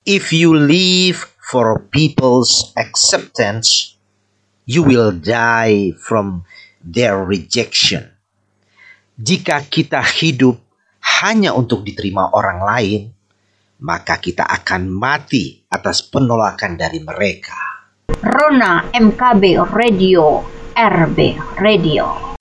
If you live for people's acceptance, you will die from their rejection. Jika kita hidup hanya untuk diterima orang lain, maka kita akan mati atas penolakan dari mereka. Rona MKB Radio, RB Radio.